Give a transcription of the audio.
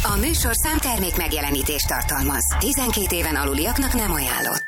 A műsor számtermék megjelenítést tartalmaz. 12 éven aluliaknak nem ajánlott.